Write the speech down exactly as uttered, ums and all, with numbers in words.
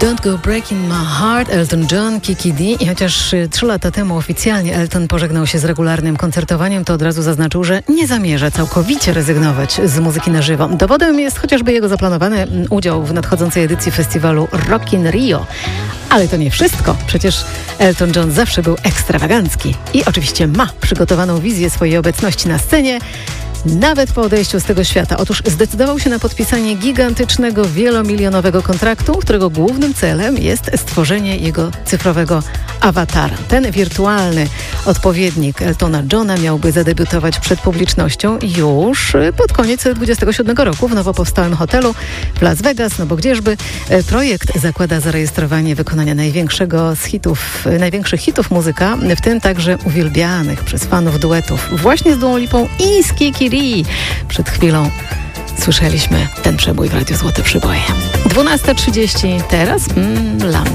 Don't Go Breaking My Heart, Elton John, Kiki D. I chociaż trzy lata temu oficjalnie Elton pożegnał się z regularnym koncertowaniem, to od razu zaznaczył, że nie zamierza całkowicie rezygnować z muzyki na żywo. Dowodem jest chociażby jego zaplanowany udział w nadchodzącej edycji festiwalu Rock in Rio. Ale to nie wszystko. Przecież Elton John zawsze był ekstrawagancki i oczywiście ma przygotowaną wizję swojej obecności na scenie, nawet po odejściu z tego świata. Otóż zdecydował się na podpisanie gigantycznego, wielomilionowego kontraktu, którego głównym celem jest stworzenie jego cyfrowego awatara. Ten wirtualny odpowiednik Eltona Johna miałby zadebiutować przed publicznością już pod koniec dwudziestego siódmego roku w nowo powstałym hotelu w Las Vegas, no bo gdzieżby. Projekt zakłada zarejestrowanie wykonania największego z hitów, największych hitów muzyka, w tym także uwielbianych przez fanów duetów właśnie z Duą Lipą i z Kiki D. Przed chwilą słyszeliśmy ten przebój w Radiu Złote Przeboje. dwunasta trzydzieści teraz mm, Lam.